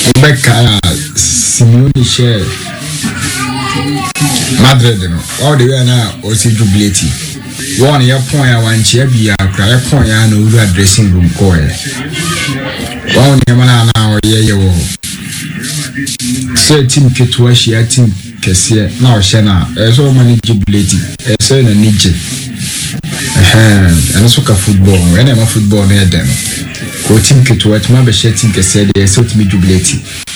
Becca Simeone share Madrid no all the way now o si jubilate one year point I want to be a cry point ya no dressing room call one year man now ye so team ketua share team kese na o share na so many jubilate so na nije and so ka football when am football na dem ko team ketua tuma be share team kese dey so team jubilate.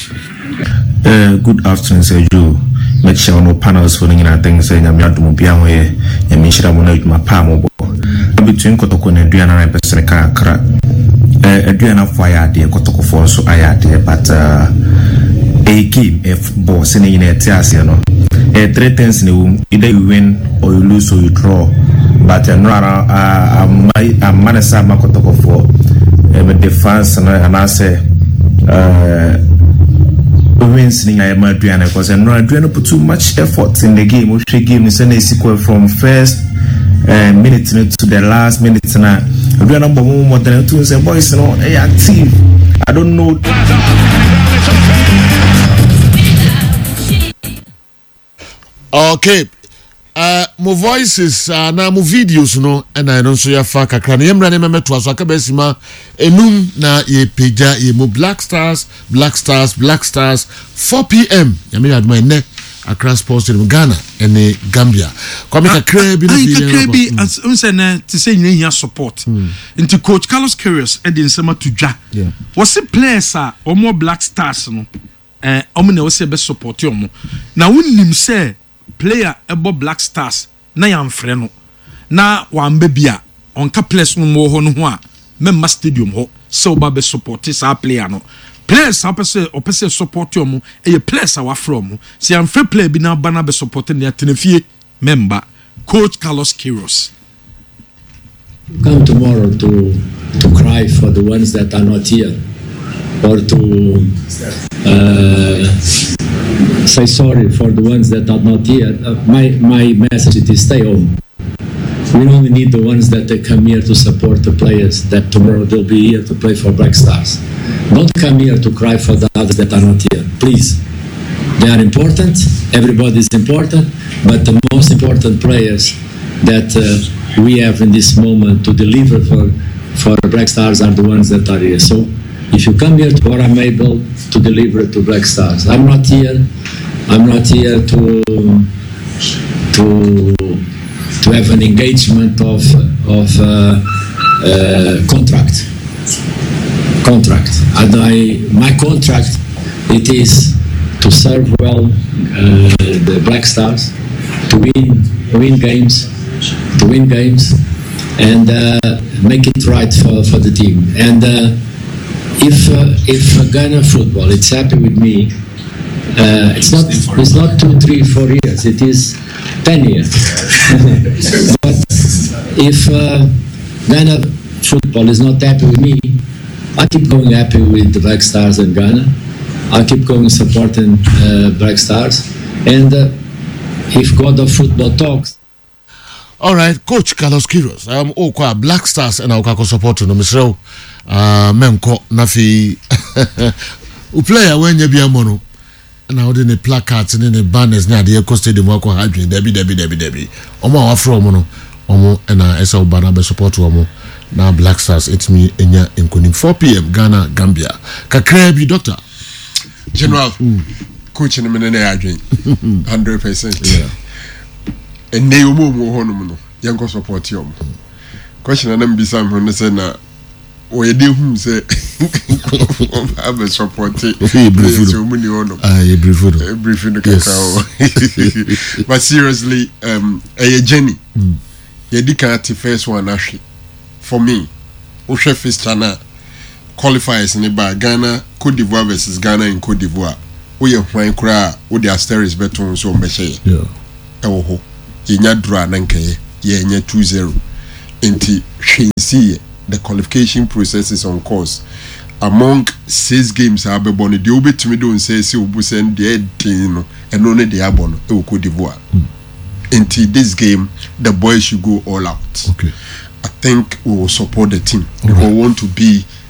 Good afternoon, Sir Joe. Make sure no panels for any things saying I'm not to be away. And make sure I'm not my palm. Between Kotoko and Adriana and Pesseca, Adriana fire the Kotoko for so I had there, but a game if boss in a Tiasiano. 3 things in the room either you win or you lose or you draw. But I'm Manasa Makotoko for defense and I say, wins in Adriana because I know Adriana put too much effort in the game. Which game is a sequel from first minute to the last minute. Now Adriana more than 2 say boys, you know, they active. I don't know. Okay. My voices na my videos no and I don't so ya fa kakra na yemra na memeto aso aka besima enum na ye peja ye mo Black Stars 4 p.m. yami aduma ne Accra Sports in Ghana and Gambia kwame kakra bi na bi as unse na to say nyina hia support into Coach Carlos Queiroz edin sema to dwa was the players are or more Black Stars no omo na we say be support omo na wonnim say player ebo Black Stars na yamfre no na wambe bia onka players no mo ho no ho a memma stadium ho so ba be support sa player no players opese support yo mo e players awa from si yamfre player bi na bana be support na tenefie member Coach Carlos Queiroz. Come tomorrow to cry for the ones that are not here or to say sorry for the ones that are not here. My message is stay home. We only need the ones that they come here to support the players that tomorrow they'll be here to play for Black Stars. Don't come here to cry for the others that are not here. Please. They are important. Everybody is important. But the most important players that we have in this moment to deliver for Black Stars are the ones that are here. So if you come here or I'm able to deliver to Black Stars. I'm not here to have an engagement of contract. My contract it is to serve well the Black Stars, to win games, and make it right for the team. And if Ghana football it's happy with me, it's not 2, 3, 4 years. It is 10 years. But if Ghana football is not happy with me, I keep going happy with the Black Stars in Ghana. I keep going supporting Black Stars. And if God of football talks. All right, Coach Carlos Queiroz. Kwa Black Stars and I'll support no Mr. Menko Nafi. Player when you be a mono. Na odi ne placards ne banners na de Eco Stadium akọ hadwen debi omo afro omo no omo na esa obana be support omo na Black Stars etimi enya enkonim 4 p.m. Ghana Gambia kakra bi doctor general coach ne mene na hadwen 100% yeah and ne omo ho no no yenko support omo question na mbisa me no say na o ye de hu say I'm supporting so many on briefing but seriously a journey you did first one actually for me o chef first channel qualifiers in the Ghana Cote d'Ivoire versus Ghana in Cote d'Ivoire we are flying cry with the Asteris beton so meshe ho yenya dra nanke yenya 2-0 inti hwensi the qualification process is on course. Among 6 games I be born, the obetimi don say obu send the no and only the abon e Cote d'Ivoire. Until this game, the boys should go all out. Okay. I think we will support the team. We will want to be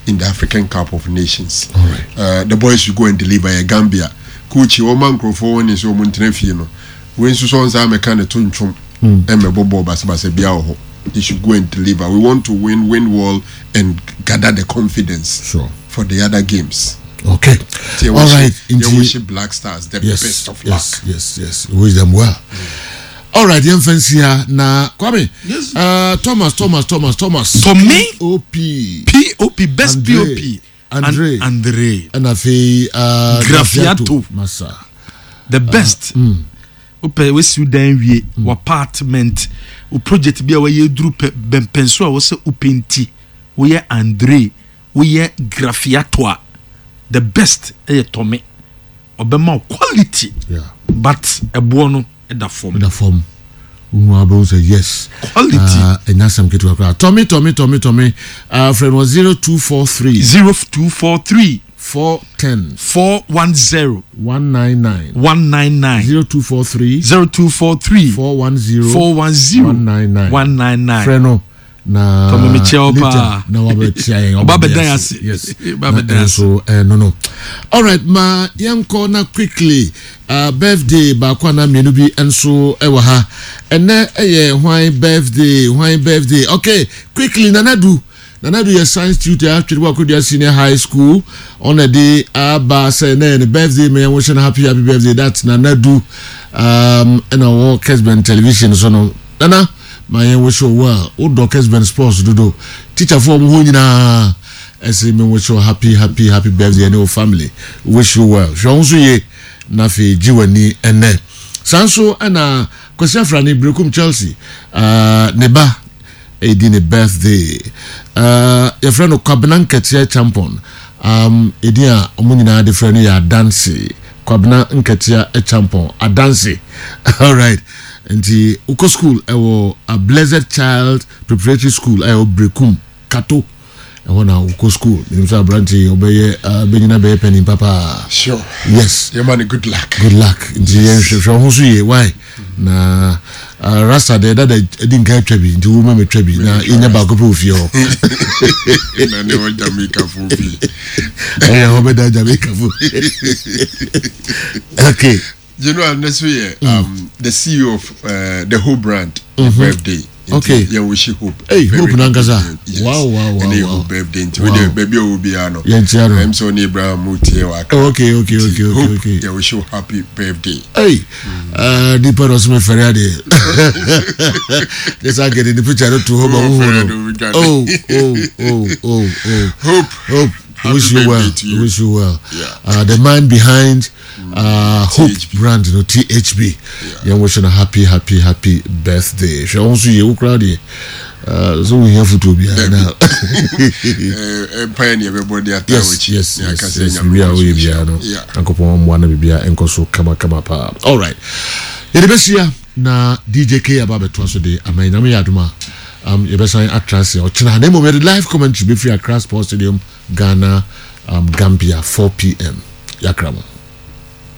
in the African Cup of Nations. All right. The boys should go and deliver a Gambia. Coach, your man Crawford is your Montenegro. When Susans are mechanic tunchum, and my bobo basabia, they should go and deliver. We want to win well, and gather the confidence for the other games. Okay. All right. You wish Black Stars the best of luck. Yes. We wish them well. All right, young fancy here now. Kwame. Yes. Thomas. Tommy. POP. Best Andre. POP. Andre. And I feel Graffiato. Massa. The best. Ope we Sudan we apartment. O project bi a we dru bempenso a we se upenti. We Andre. We Graffiato. The best Tommy. Obema quality. Yeah. But a buono the form. Umabo say yes. Quality. And that's some get work. Tommy. Friend was 0243 410 410 199 0243 410 199 Friend na Tommy Michel pa na wabetia Obabedayasi. Yes. Obabedayasi. So no. All right, ma yanko na quickly birthday ba kwa na mienu bi enso ewa ha. Ene why birthday. Okay, quickly Nanadu your science tutor actually work with your senior high school on a day aba say na birthday me wishing happy birthday. That's Nanadu and our Kesben television so no. Nana my wish you well. Old Doctors Ben Sports do teacher from who na as me wish you happy birthday and your family. Wish you well. Shonsu ye na fi jiwani ene. Sanso ana kwesi frani Brekum Chelsea. Neba edine birthday. Your friend Kwabena Nketia champion. Edia omunina de friend ya dance. Kwabena Nketia champion a dance. All right. And the Uko School, a Blessed Child Preparatory School, Brekum Kato. I want Uko School. Nimsa Branty, obey Benina Bay Penny Papa. Sure. Yes. Your man, good luck. Good luck. Why? Na Rasta de that I didn't get Trebi, the woman with Trebi. Now in about a proof you. I never Jamaica food. I hope that Jamaica food. Okay. You know, next year, the CEO of the Hope brand birthday. Okay. Yeah, wish you Hope. Hey, Hope Nangaza. Yes. Wow. And they Hope birthday. With the baby will be ano. I'm so Abraham Mutie. Okay. Yeah, wish you happy birthday. Hey, the paros me Ferrari. Yes, I get in the picture to Hope. Wish you well. Yeah. The man behind Hope THB. Brand, THB. Yeah, wishing a happy birthday. She also you crowd here. So we have to be now. Pioneer everybody at yes. We are Uncle Pom wanna be and so kama pa. All right. The best year na DJ K Ababe twice a day. I mean, Aduma. You best sign actress or China. Name of the live commentary be free at Cross Sports Stadium, Ghana, Gambia, 4 p.m. Yakramo.